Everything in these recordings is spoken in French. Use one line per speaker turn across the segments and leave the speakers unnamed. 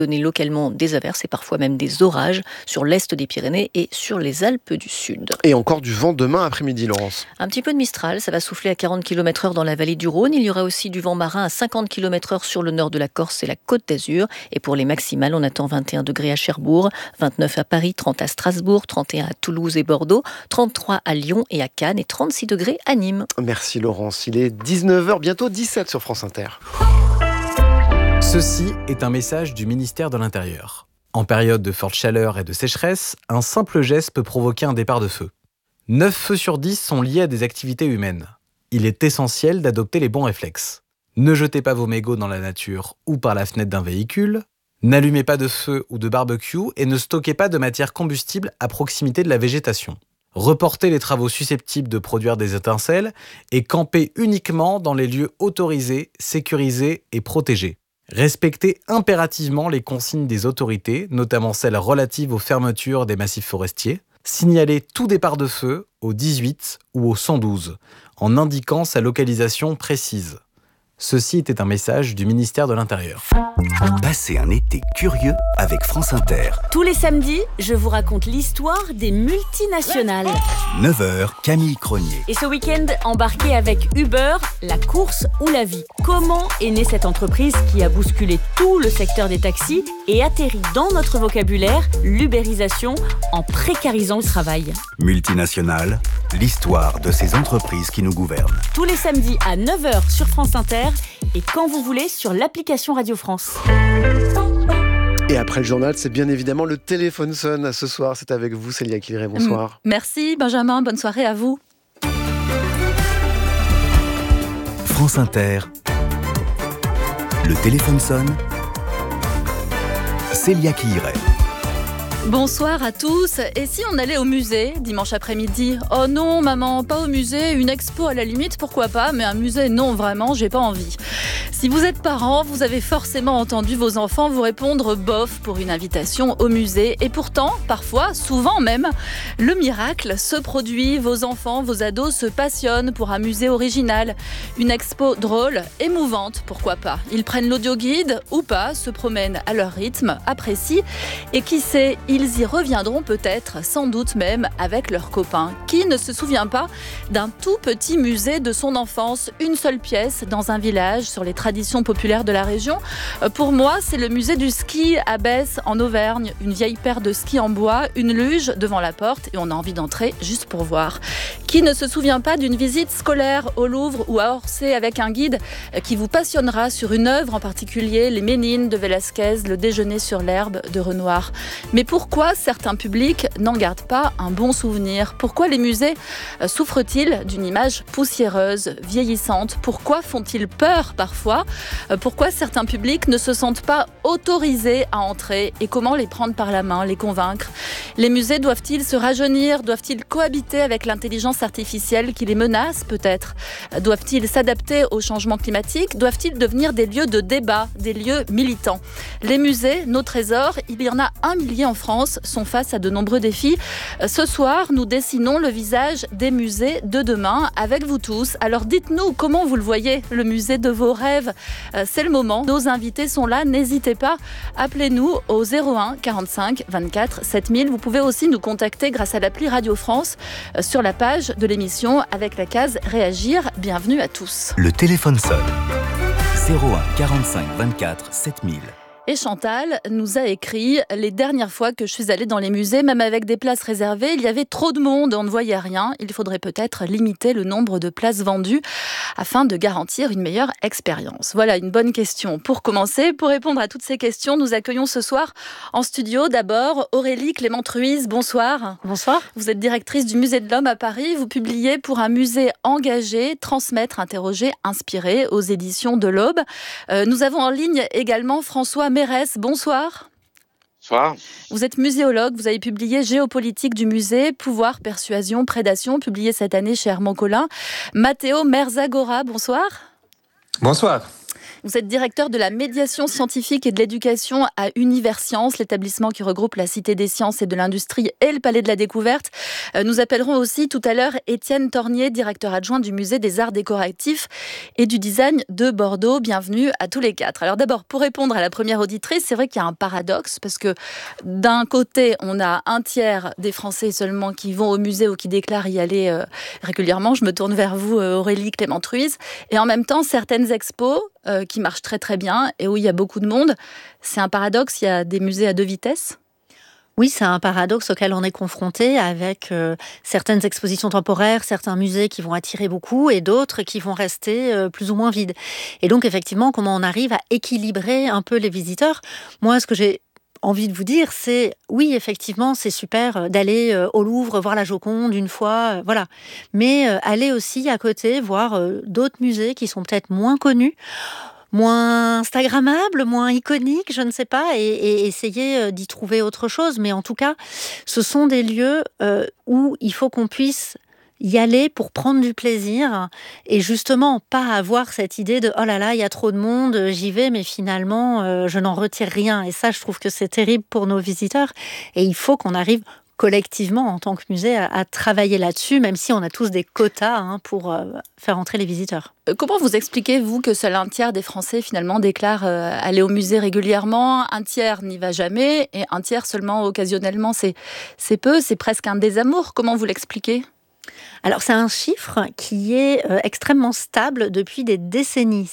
donner localement des averses et parfois même des orages sur l'est des Pyrénées et sur les Alpes du Sud.
Et encore du vent demain après-midi, Laurence.
Un petit peu de Mistral, ça va souffler à 40 km/h dans la vallée du Rhône. Il y aura aussi du vent marin à 50 km/h sur le nord de la Corse et la Côte d'Azur. Et pour les maximales, on attend 21 degrés à Cherbourg, 29 à Paris, 30 à Strasbourg, 31 à Toulouse et Bordeaux, 33 à Lyon et à Cannes et 36 degrés à Nîmes.
Merci Laurence, il est 19h, bientôt 17 sur France Inter.
Ceci est un message du ministère de l'Intérieur. En période de forte chaleur et de sécheresse, un simple geste peut provoquer un départ de feu. 9 feux sur 10 sont liés à des activités humaines. Il est essentiel d'adopter les bons réflexes. Ne jetez pas vos mégots dans la nature ou par la fenêtre d'un véhicule. N'allumez pas de feu ou de barbecue et ne stockez pas de matière combustible à proximité de la végétation. Reportez les travaux susceptibles de produire des étincelles et campez uniquement dans les lieux autorisés, sécurisés et protégés. Respectez impérativement les consignes des autorités, notamment celles relatives aux fermetures des massifs forestiers. Signalez tout départ de feu au 18 ou au 112, en indiquant sa localisation précise. Ceci était un message du ministère de l'Intérieur.
Passez un été curieux avec France Inter.
Tous les samedis, je vous raconte l'histoire des multinationales.
9h, Camille Cronier.
Et ce week-end, embarquez avec Uber, la course ou la vie. Comment est née cette entreprise qui a bousculé tout le secteur des taxis et atterrit dans notre vocabulaire l'ubérisation en précarisant le travail.
Multinationales, l'histoire de ces entreprises qui nous gouvernent.
Tous les samedis à 9h sur France Inter et quand vous voulez sur l'application Radio France.
Et après le journal, c'est bien évidemment le téléphone sonne. Ce soir, c'est avec vous, Célia Killeret. Bonsoir.
Merci Benjamin, bonne soirée à vous.
France Inter. Le téléphone sonne. Célia Killeret.
Bonsoir à tous. Et si on allait au musée dimanche après-midi ? Oh non maman, pas au musée, une expo à la limite, pourquoi pas, mais un musée non vraiment, j'ai pas envie. Si vous êtes parent, vous avez forcément entendu vos enfants vous répondre bof pour une invitation au musée. Et pourtant, parfois, souvent même, le miracle se produit. Vos enfants, vos ados se passionnent pour un musée original. Une expo drôle, émouvante, pourquoi pas. Ils prennent l'audioguide ou pas, se promènent à leur rythme, apprécient. Et qui sait, ils y reviendront peut-être, sans doute même, avec leurs copains. Qui ne se souvient pas d'un tout petit musée de son enfance, une seule pièce, dans un village, sur les traditions populaires de la région. Pour moi, c'est le musée du ski à Besse, en Auvergne. Une vieille paire de skis en bois, une luge devant la porte et on a envie d'entrer juste pour voir. Qui ne se souvient pas d'une visite scolaire au Louvre ou à Orsay avec un guide qui vous passionnera sur une œuvre en particulier, les Ménines de Velázquez, le déjeuner sur l'herbe de Renoir. Mais pourquoi certains publics n'en gardent pas un bon souvenir ? Pourquoi les musées souffrent-ils d'une image poussiéreuse, vieillissante ? Pourquoi font-ils peur parfois ? Pourquoi certains publics ne se sentent pas autorisés à entrer et comment les prendre par la main, les convaincre ? Les musées doivent-ils se rajeunir ? Doivent-ils cohabiter avec l'intelligence artificielle qui les menace peut-être ? Doivent-ils s'adapter au changement climatique ? Doivent-ils devenir des lieux de débat, des lieux militants ? Les musées, nos trésors, il y en a 1 millier en France, sont face à de nombreux défis. Ce soir, nous dessinons le visage des musées de demain avec vous tous. Alors dites-nous comment vous le voyez, le musée de vos rêves. C'est le moment. Nos invités sont là. N'hésitez pas. Appelez-nous au 01 45 24 7000. Vous pouvez aussi nous contacter grâce à l'appli Radio France sur la page de l'émission avec la case Réagir. Bienvenue à tous.
Le téléphone sonne. 01 45 24 7000.
Et Chantal nous a écrit « Les dernières fois que je suis allée dans les musées, même avec des places réservées, il y avait trop de monde, on ne voyait rien. Il faudrait peut-être limiter le nombre de places vendues afin de garantir une meilleure expérience. » Voilà une bonne question. Pour commencer, pour répondre à toutes ces questions, nous accueillons ce soir en studio d'abord Aurélie Clément-Truise. Bonsoir.
Bonsoir.
Vous êtes directrice du Musée de l'Homme à Paris. Vous publiez pour un musée engagé, Transmettre, interroger, inspirer aux éditions de l'Aube. Nous avons en ligne également François Mérès, bonsoir.
Bonsoir.
Vous êtes muséologue, vous avez publié Géopolitique du musée, Pouvoir, persuasion, prédation, publié cette année chez Hermann Collin. Matteo Merzagora, bonsoir.
Bonsoir.
Vous êtes directeur de la médiation scientifique et de l'éducation à Universcience, l'établissement qui regroupe la Cité des sciences et de l'industrie et le Palais de la Découverte. Nous appellerons aussi tout à l'heure Étienne Tornier, directeur adjoint du Musée des Arts Décoratifs et du Design de Bordeaux. Bienvenue à tous les quatre. Alors d'abord, pour répondre à la première auditrice, c'est vrai qu'il y a un paradoxe parce que d'un côté, on a un tiers des Français seulement qui vont au musée ou qui déclarent y aller régulièrement. Je me tourne vers vous, Aurélie Clément-Truise. Et en même temps, certaines expos qui marchent très très bien et où il y a beaucoup de monde. C'est un paradoxe, il y a des musées à deux vitesses.
Oui, c'est un paradoxe auquel on est confronté avec certaines expositions temporaires, certains musées qui vont attirer beaucoup et d'autres qui vont rester plus ou moins vides. Et donc effectivement, comment on arrive à équilibrer un peu les visiteurs ? Moi, ce que j'ai envie de vous dire, c'est oui, effectivement, c'est super d'aller au Louvre, voir la Joconde une fois, voilà. Mais aller aussi à côté, voir d'autres musées qui sont peut-être moins connus, moins instagrammables, moins iconiques, je ne sais pas, et essayer d'y trouver autre chose. Mais en tout cas, ce sont des lieux où il faut qu'on puisse y aller pour prendre du plaisir et justement pas avoir cette idée de oh là là, il y a trop de monde, j'y vais, mais finalement je n'en retire rien. Et ça, je trouve que c'est terrible pour nos visiteurs. Et il faut qu'on arrive collectivement en tant que musée à travailler là-dessus, même si on a tous des quotas pour faire entrer les visiteurs.
Comment vous expliquez, vous, que seul un tiers des Français finalement déclarent aller au musée régulièrement, un tiers n'y va jamais et un tiers seulement occasionnellement? C'est peu, c'est presque un désamour. Comment vous l'expliquez ?
Alors, c'est un chiffre qui est extrêmement stable depuis des décennies.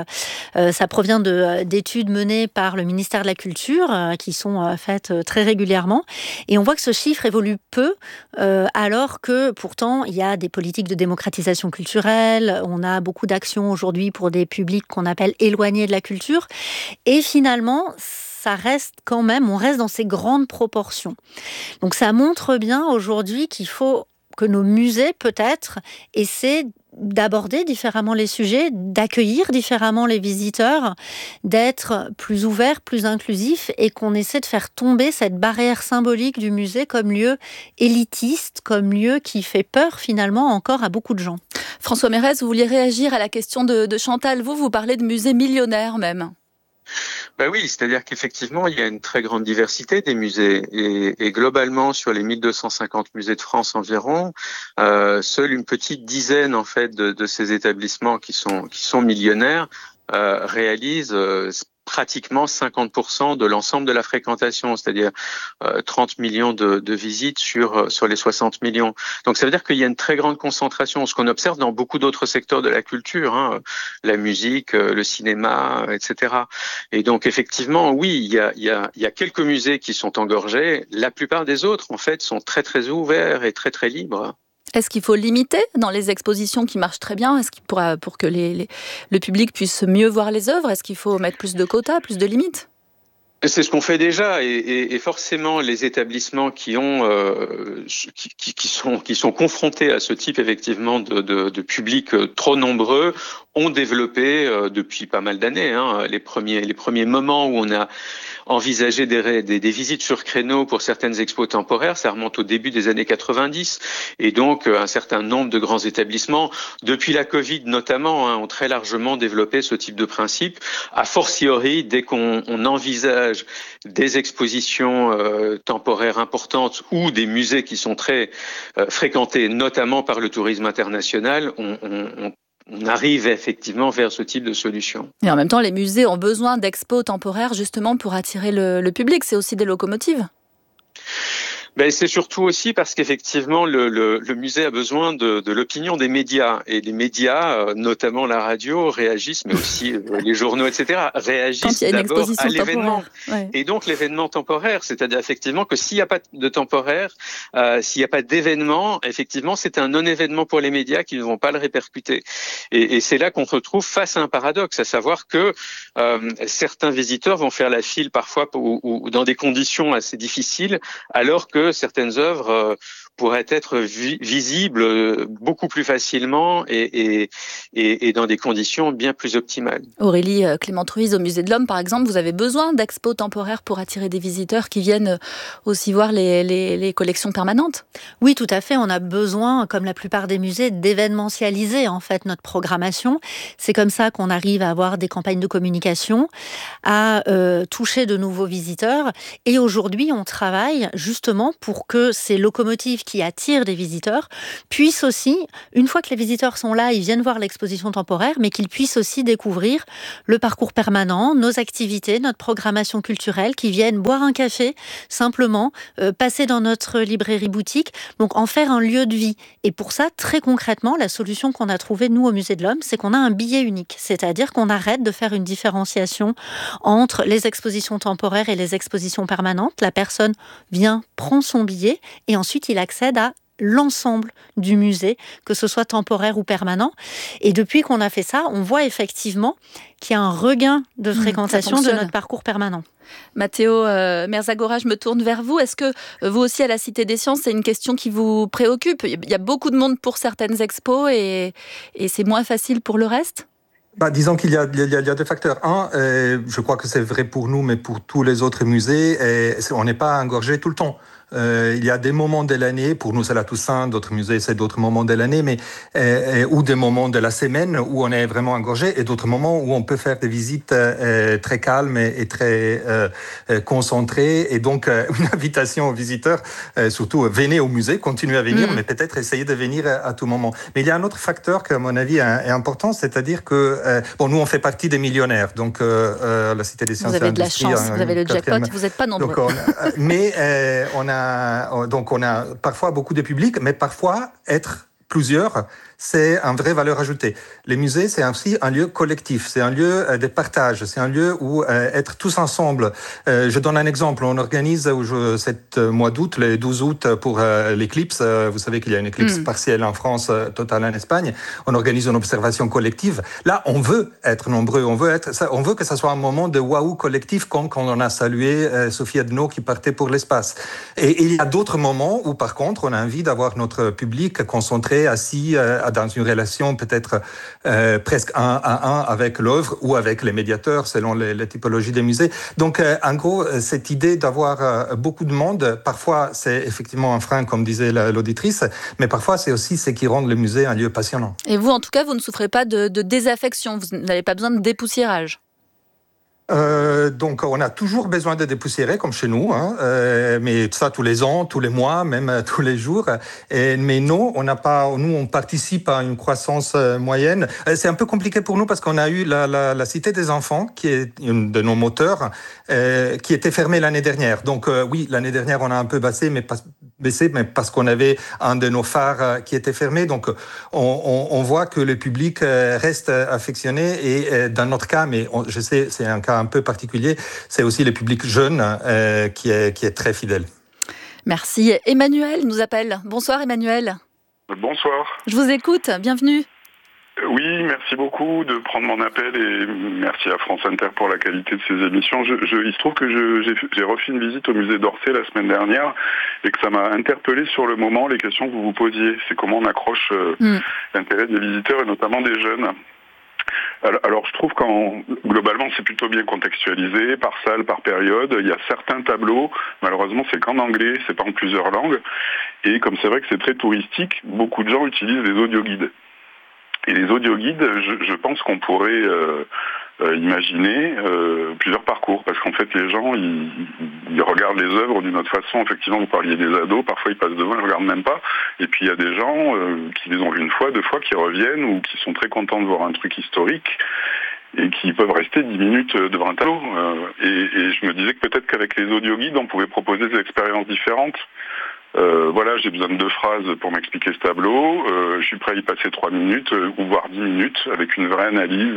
Ça provient d'études menées par le ministère de la Culture, qui sont faites très régulièrement. Et on voit que ce chiffre évolue peu, alors que pourtant, il y a des politiques de démocratisation culturelle, on a beaucoup d'actions aujourd'hui pour des publics qu'on appelle éloignés de la culture. Et finalement, ça reste quand même, on reste dans ces grandes proportions. Donc, ça montre bien aujourd'hui qu'il faut que nos musées, peut-être, essaient d'aborder différemment les sujets, d'accueillir différemment les visiteurs, d'être plus ouverts, plus inclusifs, et qu'on essaie de faire tomber cette barrière symbolique du musée comme lieu élitiste, comme lieu qui fait peur finalement encore à beaucoup de gens.
François Mérez, vous vouliez réagir à la question de Chantal. Vous parlez de musées millionnaires même.
Ben oui, c'est-à-dire qu'effectivement, il y a une très grande diversité des musées et globalement, sur les 1250 musées de France environ, seule une petite dizaine en fait de ces établissements qui sont millionnaires réalisent pratiquement 50% de l'ensemble de la fréquentation, c'est-à-dire 30 millions de visites sur les 60 millions. Donc ça veut dire qu'il y a une très grande concentration, ce qu'on observe dans beaucoup d'autres secteurs de la culture, la musique, le cinéma, etc. Et donc effectivement, oui, il y a quelques musées qui sont engorgés. La plupart des autres, en fait, sont très très ouverts et très très libres.
Est-ce qu'il faut limiter dans les expositions qui marchent très bien? Est-ce qu'il pour que le public puisse mieux voir les œuvres, est-ce qu'il faut mettre plus de quotas, plus de limites?
C'est ce qu'on fait déjà et forcément les établissements qui sont confrontés à ce type effectivement de public trop nombreux ont développé depuis pas mal d'années les premiers moments où on a envisagé des visites sur créneau pour certaines expos temporaires, ça remonte au début des années 90 et donc un certain nombre de grands établissements depuis la Covid notamment ont très largement développé ce type de principe, a fortiori dès qu'on envisage des expositions temporaires importantes ou des musées qui sont très fréquentés, notamment par le tourisme international, on arrive effectivement vers ce type de solution.
Et en même temps, les musées ont besoin d'expos temporaires justement pour attirer le public. C'est aussi des locomotives.
Ben, c'est surtout aussi parce qu'effectivement, le musée a besoin de l'opinion des médias. Et les médias, notamment la radio, réagissent, mais aussi les journaux, etc., réagissent d'abord à l'événement. Ouais. Et donc, l'événement temporaire, c'est-à-dire effectivement que s'il n'y a pas de temporaire, s'il n'y a pas d'événement, effectivement, c'est un non-événement pour les médias qui ne vont pas le répercuter. Et c'est là qu'on se retrouve face à un paradoxe, à savoir que certains visiteurs vont faire la file parfois ou dans des conditions assez difficiles, alors que certaines œuvres pourrait être visible beaucoup plus facilement et dans des conditions bien plus optimales.
Aurélie Clément-Truise, au Musée de l'Homme, par exemple, vous avez besoin d'expos temporaires pour attirer des visiteurs qui viennent aussi voir les collections permanentes ?
Oui, tout à fait. On a besoin, comme la plupart des musées, d'événementialiser en fait notre programmation. C'est comme ça qu'on arrive à avoir des campagnes de communication, à toucher de nouveaux visiteurs. Et aujourd'hui, on travaille justement pour que ces locomotives qui attirent des visiteurs puissent aussi, une fois que les visiteurs sont là, ils viennent voir l'exposition temporaire, mais qu'ils puissent aussi découvrir le parcours permanent, nos activités, notre programmation culturelle, qui viennent boire un café, simplement, passer dans notre librairie-boutique, donc en faire un lieu de vie. Et pour ça, très concrètement, la solution qu'on a trouvée, nous, au Musée de l'Homme, c'est qu'on a un billet unique. C'est-à-dire qu'on arrête de faire une différenciation entre les expositions temporaires et les expositions permanentes. La personne vient, prend son billet, et ensuite il accède à l'ensemble du musée, que ce soit temporaire ou permanent. Et depuis qu'on a fait ça, on voit effectivement qu'il y a un regain de fréquentation de notre parcours permanent.
Matteo Merzagora, je me tourne vers vous. Est-ce que vous aussi, à la Cité des Sciences, c'est une question qui vous préoccupe ? Il y a beaucoup de monde pour certaines expos et c'est moins facile pour le reste ?
Disons qu'il y a deux facteurs. Un, je crois que c'est vrai pour nous, mais pour tous les autres musées, on n'est pas engorgé tout le temps. Il y a des moments de l'année, pour nous c'est la Toussaint, d'autres musées c'est d'autres moments de l'année, mais ou des moments de la semaine où on est vraiment engorgé, et d'autres moments où on peut faire des visites très calmes et très concentrées. Et donc une invitation aux visiteurs, surtout venez au musée, continuez à venir, mais peut-être essayez de venir à tout moment. Mais il y a un autre facteur qui à mon avis est important, c'est-à-dire que nous on fait partie des millionnaires, donc la Cité des Sciences.
Vous avez de la chance, vous avez le jackpot, vous n'êtes pas nombreux.
Mais on a parfois beaucoup de public, mais parfois être plusieurs, c'est une vraie valeur ajoutée. Les musées, c'est aussi un lieu collectif, c'est un lieu de partage, c'est un lieu où être tous ensemble. Je donne un exemple, on organise cet mois d'août, le 12 août, pour l'éclipse. Vous savez qu'il y a une éclipse partielle en France, totale en Espagne. On organise une observation collective. Là, on veut être nombreux, on veut que ça soit un moment de waouh collectif, comme quand on a salué Sophie Adno qui partait pour l'espace. Et il y a d'autres moments où, par contre, on a envie d'avoir notre public concentré, assis, dans une relation peut-être presque un à un avec l'œuvre ou avec les médiateurs selon les typologies des musées. Donc en gros, cette idée d'avoir beaucoup de monde, parfois c'est effectivement un frein comme disait l'auditrice, mais parfois c'est aussi ce qui rend le musée un lieu passionnant.
Et vous en tout cas, vous ne souffrez pas de désaffection, vous n'avez pas besoin de dépoussiérage?
Donc on a toujours besoin de dépoussiérer comme chez nous, mais ça tous les ans, tous les mois, même tous les jours. Mais non, on participe à une croissance moyenne. C'est un peu compliqué pour nous parce qu'on a eu la Cité des Enfants, qui est une de nos moteurs, qui était fermée l'année dernière. Donc oui, l'année dernière on a un peu baissé, mais parce qu'on avait un de nos phares qui était fermé. Donc on voit que le public reste affectionné et dans notre cas, mais je sais c'est un cas un peu particulier, c'est aussi le public jeune qui est très fidèle.
Merci. Emmanuel nous appelle. Bonsoir Emmanuel.
Bonsoir.
Je vous écoute, bienvenue.
Oui, merci beaucoup de prendre mon appel et merci à France Inter pour la qualité de ces émissions. Il se trouve que j'ai refait une visite au musée d'Orsay la semaine dernière et que ça m'a interpellé sur le moment, les questions que vous vous posiez. C'est comment on accroche l'intérêt des visiteurs et notamment des jeunes. Alors je trouve globalement c'est plutôt bien contextualisé, par salle, par période. Il y a certains tableaux, malheureusement c'est qu'en anglais, c'est pas en plusieurs langues. Et comme c'est vrai que c'est très touristique, beaucoup de gens utilisent des audioguides. Et les audioguides, je pense qu'on pourrait imaginer plusieurs parcours, parce qu'en fait les gens ils regardent les œuvres d'une autre façon. Effectivement, vous parliez des ados, parfois ils passent devant, ils ne regardent même pas. Et puis il y a des gens qui les ont vus une fois, deux fois, qui reviennent ou qui sont très contents de voir un truc historique et qui peuvent rester 10 minutes devant un tableau. Et je me disais que peut-être qu'avec les audioguides, on pouvait proposer des expériences différentes. Voilà, j'ai besoin de 2 phrases pour m'expliquer ce tableau. Je suis prêt à y passer 3 minutes ou voire 10 minutes avec une vraie analyse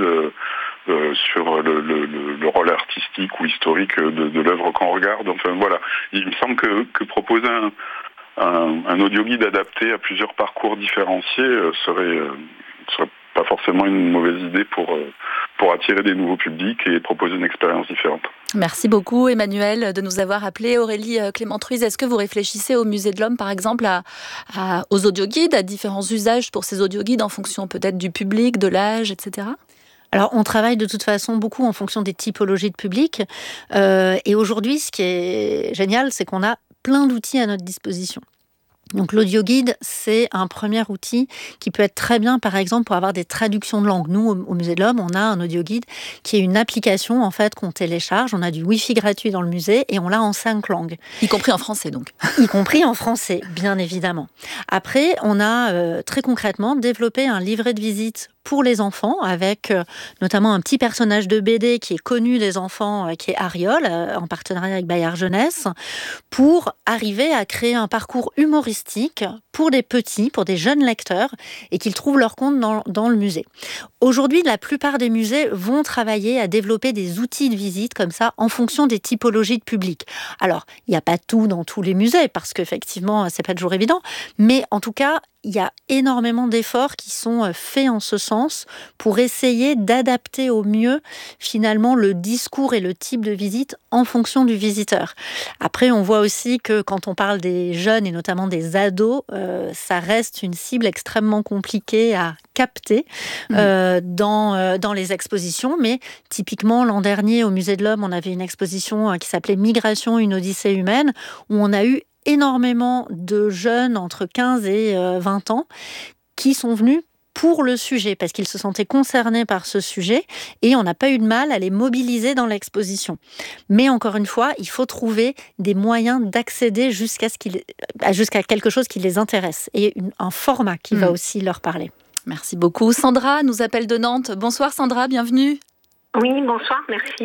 sur le rôle artistique ou historique de l'œuvre qu'on regarde. Enfin voilà, il me semble que proposer un audioguide adapté à plusieurs parcours différenciés serait pas forcément une mauvaise idée pour attirer des nouveaux publics et proposer une expérience différente.
Merci beaucoup Emmanuel de nous avoir appelé. Aurélie Clément-Truise, est-ce que vous réfléchissez au Musée de l'Homme par exemple aux audioguides, à différents usages pour ces audioguides en fonction peut-être du public, de l'âge, etc.
Alors, on travaille de toute façon beaucoup en fonction des typologies de public. Et aujourd'hui, ce qui est génial, c'est qu'on a plein d'outils à notre disposition. Donc l'audioguide, c'est un premier outil qui peut être très bien, par exemple, pour avoir des traductions de langue. Nous, au Musée de l'Homme, on a un audioguide qui est une application en fait qu'on télécharge. On a du Wi-Fi gratuit dans le musée et on l'a en 5 langues.
Y compris en français, donc.
Y compris en français, bien évidemment. Après, on a très concrètement développé un livret de visite pour les enfants, avec notamment un petit personnage de BD qui est connu des enfants, qui est Ariol, en partenariat avec Bayard Jeunesse, pour arriver à créer un parcours humoristique pour des petits, pour des jeunes lecteurs, et qu'ils trouvent leur compte dans le musée. Aujourd'hui, la plupart des musées vont travailler à développer des outils de visite comme ça, en fonction des typologies de public. Alors, il n'y a pas tout dans tous les musées, parce qu'effectivement, c'est pas toujours évident, mais en tout cas, il y a énormément d'efforts qui sont faits en ce sens pour essayer d'adapter au mieux finalement le discours et le type de visite en fonction du visiteur. Après, on voit aussi que quand on parle des jeunes et notamment des ados, ça reste une cible extrêmement compliquée à capter dans les expositions. Mais typiquement, l'an dernier, au Musée de l'Homme, on avait une exposition qui s'appelait « Migration, une odyssée humaine » où on a eu énormément de jeunes entre 15 et 20 ans qui sont venus pour le sujet, parce qu'ils se sentaient concernés par ce sujet, et on n'a pas eu de mal à les mobiliser dans l'exposition. Mais encore une fois, il faut trouver des moyens d'accéder jusqu'à quelque chose qui les intéresse, et un format qui va aussi leur parler.
Merci beaucoup. Sandra nous appelle de Nantes. Bonsoir Sandra, bienvenue.
Oui, bonsoir, merci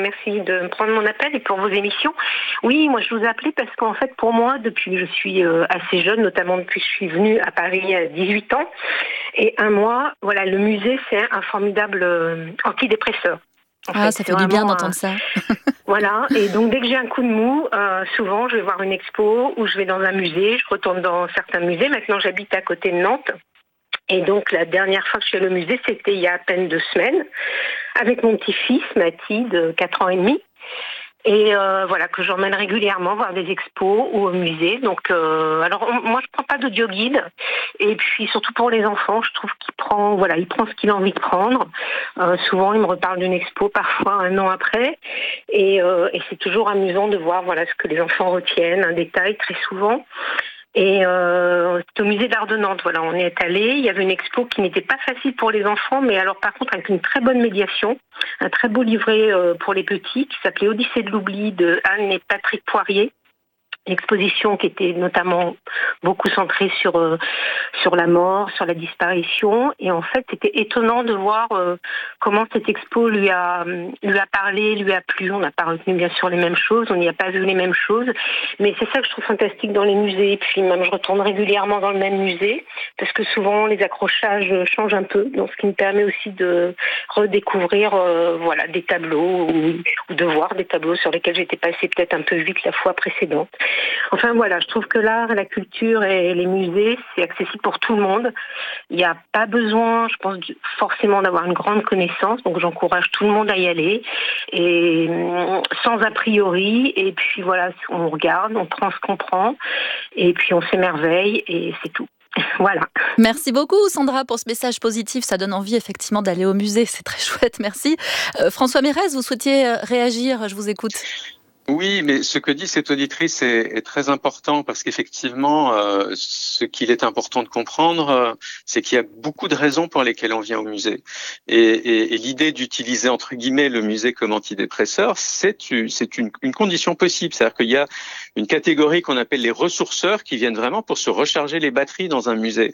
de prendre mon appel et pour vos émissions. Oui, moi je vous appelais parce qu'en fait pour moi, depuis que je suis assez jeune, notamment depuis que je suis venue à Paris à 18 ans, et un mois, voilà, le musée c'est un formidable antidépresseur.
Ça fait du bien d'entendre ça.
Voilà, et donc dès que j'ai un coup de mou, souvent je vais voir une expo ou je vais dans un musée, je retourne dans certains musées. Maintenant j'habite à côté de Nantes. Et donc, la dernière fois que je suis allée au musée, c'était il y a à peine 2 semaines, avec mon petit-fils, Mathis, de 4 ans et demi. Et voilà, que j'emmène régulièrement voir des expos ou au musée. Donc, alors, moi, je prends pas d'audioguide. Et puis, surtout pour les enfants, je trouve il prend ce qu'il a envie de prendre. Souvent, il me reparle d'une expo, parfois 1 an après. Et c'est toujours amusant de voir, ce que les enfants retiennent, un détail, très souvent. Et c'est au musée d'art de Nantes, on y est allé. Il y avait une expo qui n'était pas facile pour les enfants, mais alors par contre avec une très bonne médiation, un très beau livret pour les petits qui s'appelait Odyssée de l'oubli de Anne et Patrick Poirier. L'exposition qui était notamment beaucoup centrée sur la mort, sur la disparition, et en fait c'était étonnant de voir comment cette expo lui a parlé, lui a plu. On n'a pas retenu bien sûr les mêmes choses, on n'y a pas vu les mêmes choses, mais c'est ça que je trouve fantastique dans les musées. Et puis même je retourne régulièrement dans le même musée parce que souvent les accrochages changent un peu, donc ce qui me permet aussi de redécouvrir des tableaux ou de voir des tableaux sur lesquels j'étais passée peut-être un peu vite la fois précédente. Enfin je trouve que l'art, la culture et les musées, c'est accessible pour tout le monde. Il n'y a pas besoin, je pense, forcément d'avoir une grande connaissance, donc j'encourage tout le monde à y aller, et sans a priori, et puis on regarde, on prend ce qu'on prend, et puis on s'émerveille, et c'est tout. Voilà.
Merci beaucoup Sandra pour ce message positif, ça donne envie effectivement d'aller au musée, c'est très chouette, merci. François Mérez, vous souhaitiez réagir, je vous écoute.
Oui, mais ce que dit cette auditrice est très important parce qu'effectivement, ce qu'il est important de comprendre, c'est qu'il y a beaucoup de raisons pour lesquelles on vient au musée. Et l'idée d'utiliser entre guillemets le musée comme antidépresseur, c'est une condition possible. C'est-à-dire qu'il y a une catégorie qu'on appelle les ressourceurs qui viennent vraiment pour se recharger les batteries dans un musée,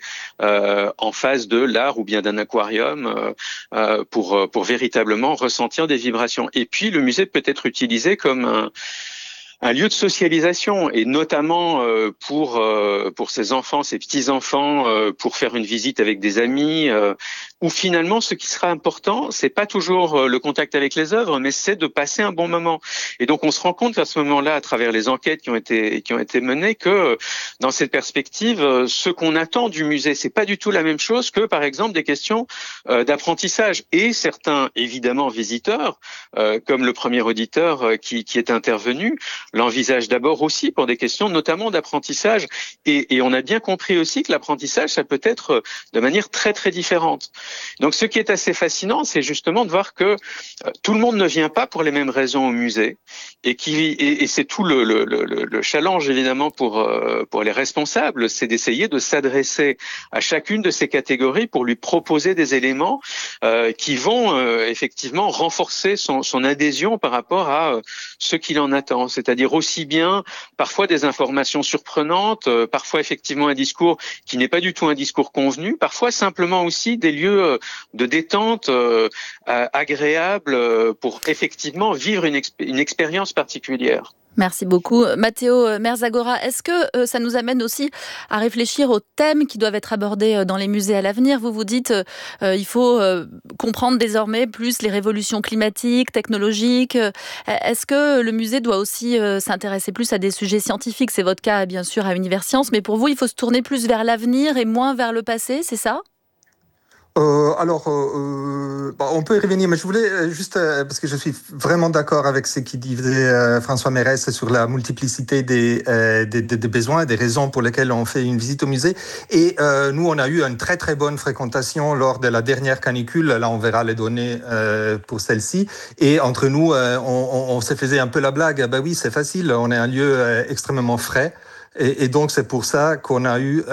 en face de l'art ou bien d'un aquarium, pour véritablement ressentir des vibrations. Et puis le musée peut être utilisé comme un lieu de socialisation, et notamment pour ces enfants, ces petits-enfants, pour faire une visite avec des amis, où finalement ce qui sera important, c'est pas toujours le contact avec les œuvres, mais c'est de passer un bon moment. Et donc on se rend compte à ce moment-là, à travers les enquêtes qui ont été menées, que dans cette perspective, ce qu'on attend du musée, c'est pas du tout la même chose que par exemple des questions d'apprentissage. Et certains, évidemment, visiteurs, comme le premier auditeur qui est intervenu, l'envisagent d'abord aussi pour des questions notamment d'apprentissage. Et on a bien compris aussi que l'apprentissage, ça peut être de manière très très différente. Donc ce qui est assez fascinant, c'est justement de voir que tout le monde ne vient pas pour les mêmes raisons au musée, et c'est tout le challenge évidemment pour les responsables, c'est d'essayer de s'adresser à chacune de ces catégories pour lui proposer des éléments qui vont effectivement renforcer son adhésion par rapport à ce qu'il en attend, c'est-à-dire aussi bien parfois des informations surprenantes, parfois effectivement un discours qui n'est pas du tout un discours convenu, parfois simplement aussi des lieux de détente agréables pour effectivement vivre une expérience particulière.
Merci beaucoup. Matteo Merzagora, est-ce que ça nous amène aussi à réfléchir aux thèmes qui doivent être abordés dans les musées à l'avenir ? Vous vous dites il faut comprendre désormais plus les révolutions climatiques, technologiques. Est-ce que le musée doit aussi s'intéresser plus à des sujets scientifiques ? C'est votre cas, bien sûr, à Universcience, mais pour vous, il faut se tourner plus vers l'avenir et moins vers le passé, c'est ça ?
On peut y revenir, mais je voulais juste, parce que je suis vraiment d'accord avec ce qu'il disait François Mérès sur la multiplicité des besoins, des raisons pour lesquelles on fait une visite au musée. Et nous, on a eu une très très bonne fréquentation lors de la dernière canicule. Là, on verra les données pour celle-ci. Et entre nous, on se faisait un peu la blague. Ben oui, c'est facile, on est un lieu extrêmement frais. Et donc, c'est pour ça qu'on a eu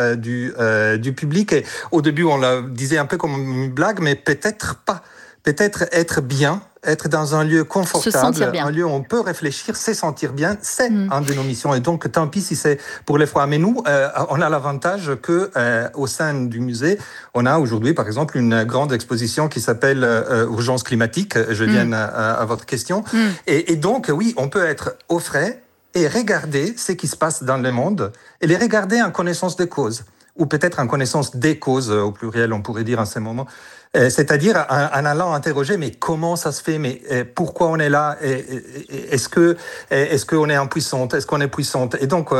du public. Et au début, on la disait un peu comme une blague, mais peut-être pas. Peut-être être bien, être dans un lieu confortable, un lieu où on peut réfléchir, se sentir bien, c'est une de nos missions. Et donc, tant pis si c'est pour les froids. Mais nous, on a l'avantage que au sein du musée, on a aujourd'hui, par exemple, une grande exposition qui s'appelle Urgence climatique. Je viens à votre question. Et donc, oui, on peut être au frais et regarder ce qui se passe dans le monde et les regarder en connaissance des causes, ou peut-être en connaissance des causes, au pluriel, on pourrait dire en ce moment. C'est-à-dire en allant interroger, mais comment ça se fait, mais pourquoi on est là, est-ce qu'on est impuissante, est-ce qu'on est puissante? Et donc,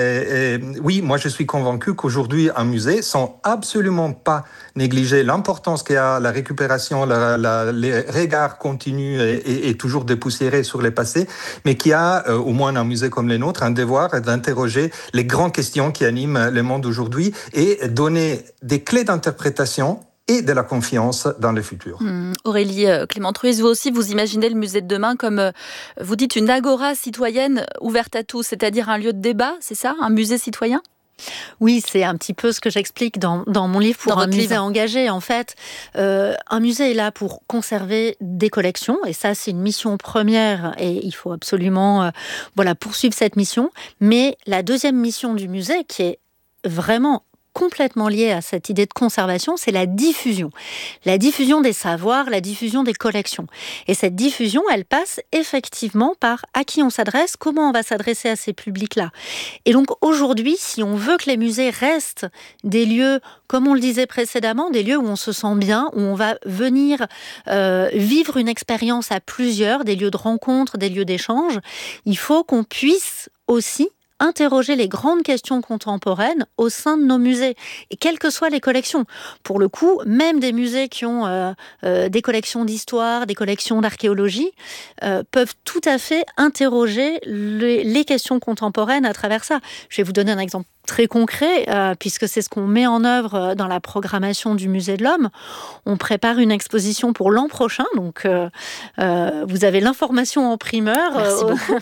oui, moi je suis convaincu qu'aujourd'hui, un musée, sans absolument pas négliger l'importance qu'il y a la récupération, les regards continus et toujours dépoussiérés sur les passés, mais qui a, au moins un musée comme les nôtres, un devoir d'interroger les grandes questions qui animent le monde aujourd'hui et donner des clés d'interprétation et de la confiance dans le futur.
Aurélie Clément-Truys, vous aussi, vous imaginez le musée de demain comme, vous dites, une agora citoyenne ouverte à tous, c'est-à-dire un lieu de débat, c'est ça, un musée citoyen ?
Oui, c'est un petit peu ce que j'explique dans mon livre pour un musée engagé. En fait, un musée est là pour conserver des collections, et ça, c'est une mission première, et il faut absolument poursuivre cette mission. Mais la deuxième mission du musée, qui est vraiment complètement liée à cette idée de conservation, c'est la diffusion. La diffusion des savoirs, la diffusion des collections. Et cette diffusion, elle passe effectivement par à qui on s'adresse, comment on va s'adresser à ces publics-là. Et donc aujourd'hui, si on veut que les musées restent des lieux, comme on le disait précédemment, des lieux où on se sent bien, où on va venir vivre une expérience à plusieurs, des lieux de rencontre, des lieux d'échange, il faut qu'on puisse aussi interroger les grandes questions contemporaines au sein de nos musées, et quelles que soient les collections. Pour le coup, même des musées qui ont des collections d'histoire, des collections d'archéologie, peuvent tout à fait interroger les questions contemporaines à travers ça. Je vais vous donner un exemple très concret, puisque c'est ce qu'on met en œuvre dans la programmation du Musée de l'Homme. On prépare une exposition pour l'an prochain, donc vous avez l'information en primeur.
Merci beaucoup.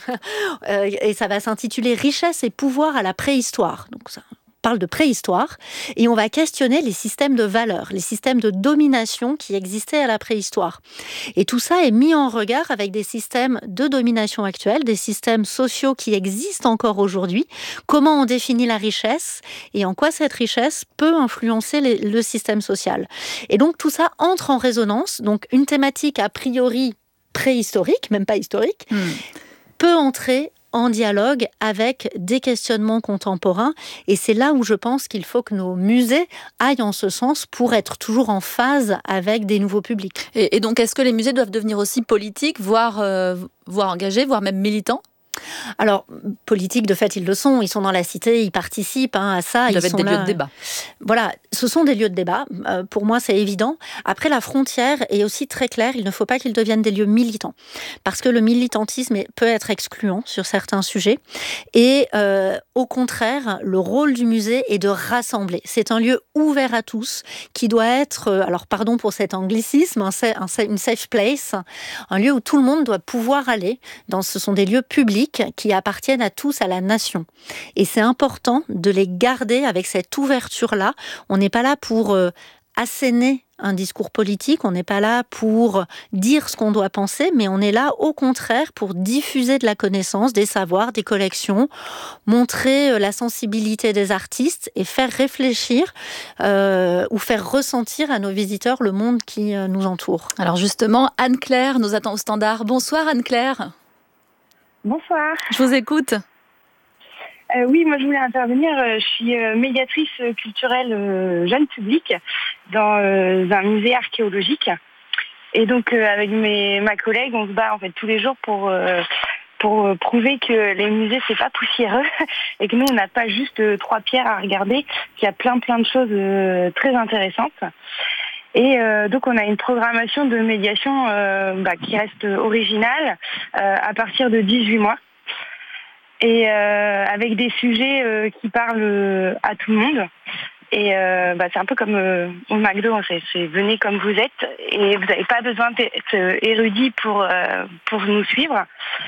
Et ça va s'intituler « Richesse et pouvoir à la préhistoire ». Donc ça parle de préhistoire, et on va questionner les systèmes de valeurs, les systèmes de domination qui existaient à la préhistoire. Et tout ça est mis en regard avec des systèmes de domination actuels, des systèmes sociaux qui existent encore aujourd'hui, comment on définit la richesse et en quoi cette richesse peut influencer le système social. Et donc tout ça entre en résonance, donc une thématique a priori préhistorique, même pas historique, peut entrer
en dialogue avec des questionnements contemporains. Et c'est là où je pense qu'il faut que nos musées aillent en ce sens pour être toujours en phase avec des nouveaux publics.
Et donc, est-ce que les musées doivent devenir aussi politiques, voire engagés, voire même militants ?
Alors, politiques, de fait, ils le sont. Ils sont dans la cité, ils participent à ça.
Ils doivent être des lieux de débat.
Voilà, ce sont des lieux de débat. Pour moi, c'est évident. Après, la frontière est aussi très claire. Il ne faut pas qu'ils deviennent des lieux militants. Parce que le militantisme peut être excluant sur certains sujets. Et au contraire, le rôle du musée est de rassembler. C'est un lieu ouvert à tous qui doit être, alors pardon pour cet anglicisme, une safe place, un lieu où tout le monde doit pouvoir aller. Ce sont des lieux publics qui appartiennent à tous, à la nation. Et c'est important de les garder avec cette ouverture-là. On n'est pas là pour asséner un discours politique, on n'est pas là pour dire ce qu'on doit penser, mais on est là au contraire pour diffuser de la connaissance, des savoirs, des collections, montrer la sensibilité des artistes et faire réfléchir ou faire ressentir à nos visiteurs le monde qui nous entoure.
Alors justement, Anne-Claire nous attend au standard. Bonsoir Anne-Claire.
Bonsoir.
Je vous écoute.
Oui, moi je voulais intervenir. Je suis médiatrice culturelle jeune public dans un musée archéologique. Et donc avec ma collègue, on se bat en fait tous les jours pour prouver que les musées c'est pas poussiéreux et que nous on n'a pas juste 3 pierres à regarder, qu'il y a plein de choses très intéressantes. Et donc on a une programmation de médiation qui reste originale à partir de 18 mois. Et avec des sujets qui parlent à tout le monde. Et c'est un peu comme au McDo, c'est venez comme vous êtes et vous n'avez pas besoin d'être érudit pour nous suivre.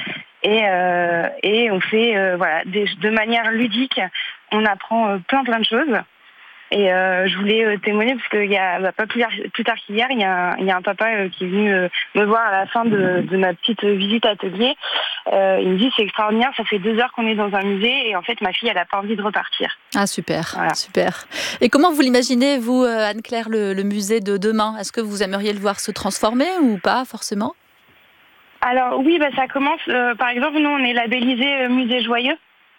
Et on fait de manière ludique, on apprend plein de choses. Et je voulais témoigner parce qu'il y a pas plus tard qu'hier, il y a un papa qui est venu me voir à la fin de ma petite visite atelier. Il me dit c'est extraordinaire, ça fait 2 heures qu'on est dans un musée et en fait ma fille elle a pas envie de repartir.
Ah super, voilà. Super. Et comment vous l'imaginez vous Anne-Claire le musée de demain ? Est-ce que vous aimeriez le voir se transformer ou pas forcément ?
Alors oui, ça commence. Par exemple nous on est labellisé musée joyeux.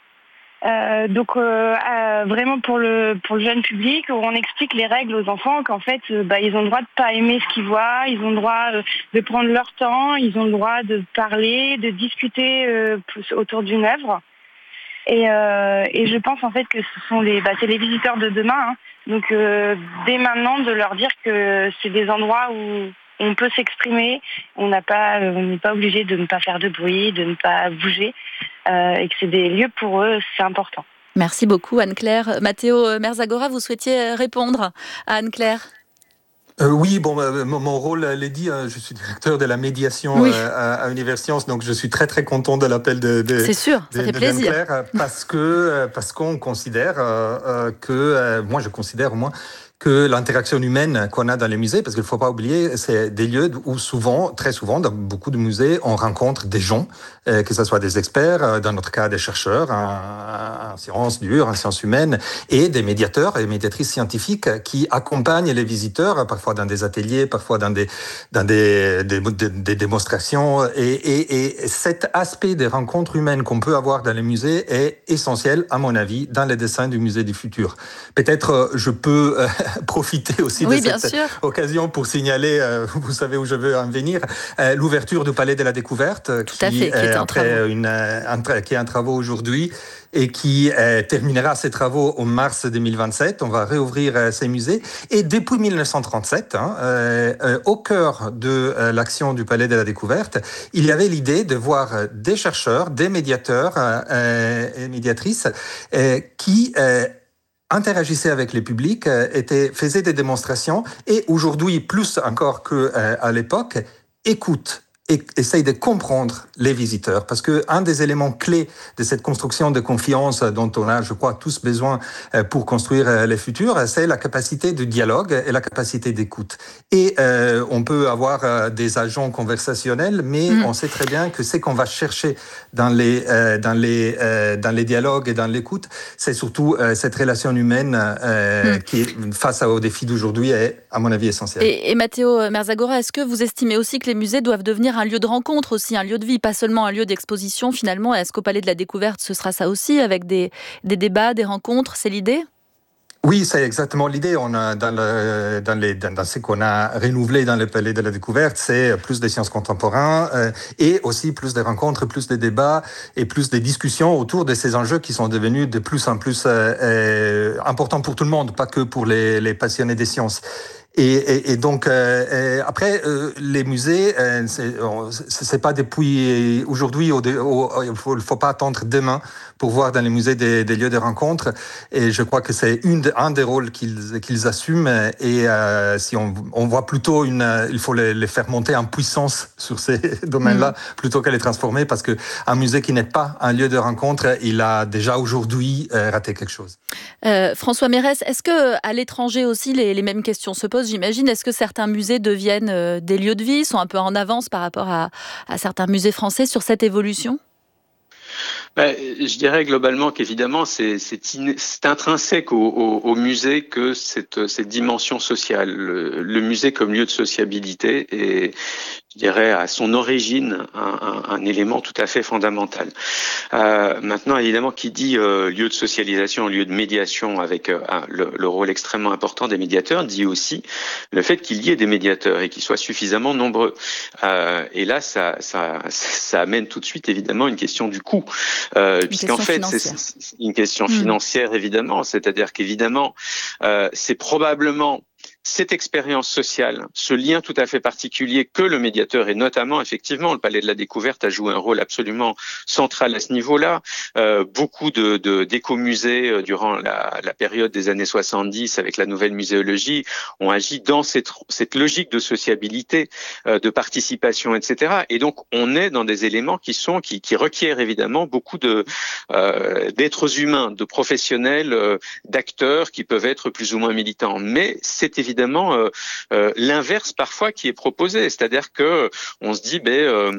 Donc vraiment pour le jeune public où on explique les règles aux enfants qu'en fait ils ont le droit de pas aimer ce qu'ils voient, ils ont le droit de prendre leur temps, ils ont le droit de parler, de discuter autour d'une œuvre et je pense en fait que ce sont c'est les visiteurs de demain, hein. Donc dès maintenant de leur dire que c'est des endroits où on peut s'exprimer, on n'est pas obligé de ne pas faire de bruit, de ne pas bouger, et que c'est des lieux pour eux, c'est important.
Merci beaucoup Anne-Claire. Matteo Merzagora, vous souhaitiez répondre à Anne-Claire ?
Oui, mon rôle l'est dit, je suis directeur de la médiation à Universcience, donc je suis très très content de l'appel de
c'est sûr, ça fait plaisir.
Parce qu'on considère que, moi je considère au moins, que l'interaction humaine qu'on a dans les musées, parce qu'il ne faut pas oublier, c'est des lieux où très souvent, dans beaucoup de musées, on rencontre des gens, que ce soit des experts, dans notre cas des chercheurs en sciences dures, en sciences humaines, et des médiateurs et médiatrices scientifiques qui accompagnent les visiteurs, parfois dans des ateliers, parfois dans des démonstrations. Et cet aspect des rencontres humaines qu'on peut avoir dans les musées est essentiel, à mon avis, dans les dessins du musée du futur. Peut-être je peux profiter aussi de cette occasion pour signaler, vous savez où je veux en venir, l'ouverture du Palais de la Découverte, qui est en travaux aujourd'hui et qui terminera ses travaux en mars 2027. On va réouvrir ces musées. Et depuis 1937, au cœur de l'action du Palais de la Découverte, il y avait l'idée de voir des chercheurs, des médiateurs et médiatrices qui interagissaient avec les publics, faisaient des démonstrations et aujourd'hui, plus encore qu'à l'époque, écoutent et essaye de comprendre les visiteurs. Parce que un des éléments clés de cette construction de confiance dont on a, je crois, tous besoin pour construire les futurs, c'est la capacité de dialogue et la capacité d'écoute. Et on peut avoir des agents conversationnels, mais on sait très bien que ce qu'on va chercher dans les dialogues et dans l'écoute, c'est surtout cette relation humaine qui, face aux défis d'aujourd'hui, est, à mon avis, essentielle.
Et Matteo Merzagora, est-ce que vous estimez aussi que les musées doivent devenir devenir un lieu de rencontre aussi, un lieu de vie, pas seulement un lieu d'exposition finalement. Est-ce qu'au Palais de la Découverte, ce sera ça aussi, avec des débats, des rencontres, c'est l'idée ?
Oui, c'est exactement l'idée. On a dans ce qu'on a renouvelé dans le Palais de la Découverte, c'est plus de sciences contemporaines et aussi plus de rencontres, plus de débats et plus de discussions autour de ces enjeux qui sont devenus de plus en plus importants pour tout le monde, pas que pour les passionnés des sciences. Et donc après les musées, c'est pas depuis aujourd'hui. Il faut pas attendre demain pour voir dans les musées des lieux de rencontre. Et je crois que c'est un des rôles qu'ils assument. Et si on voit plutôt il faut les faire monter en puissance sur ces domaines-là plutôt qu'à les transformer, parce que un musée qui n'est pas un lieu de rencontre, il a déjà aujourd'hui raté quelque chose.
François Mérès, est-ce que à l'étranger aussi les mêmes questions se posent? J'imagine, est-ce que certains musées deviennent des lieux de vie, sont un peu en avance par rapport à certains musées français sur cette évolution ?
Je dirais globalement qu'évidemment, c'est intrinsèque au musée que cette dimension sociale. Le musée comme lieu de sociabilité est, je dirais, à son origine, un élément tout à fait fondamental. Maintenant, évidemment, qui dit lieu de socialisation, lieu de médiation, avec le rôle extrêmement important des médiateurs, dit aussi le fait qu'il y ait des médiateurs et qu'ils soient suffisamment nombreux. Et là, ça amène tout de suite, évidemment, une question du coût. Puisqu'en fait, c'est une question financière, évidemment. C'est-à-dire qu'évidemment, c'est probablement cette expérience sociale, ce lien tout à fait particulier que le médiateur, et notamment, effectivement, le Palais de la Découverte a joué un rôle absolument central à ce niveau-là. Beaucoup d'écomusées durant la période des années 70, avec la nouvelle muséologie, ont agi dans cette logique de sociabilité, de participation, etc. Et donc, on est dans des éléments qui requièrent évidemment beaucoup d'êtres humains, de professionnels, d'acteurs qui peuvent être plus ou moins militants. Mais c'est évidemment l'inverse parfois qui est proposé, c'est-à-dire que on se dit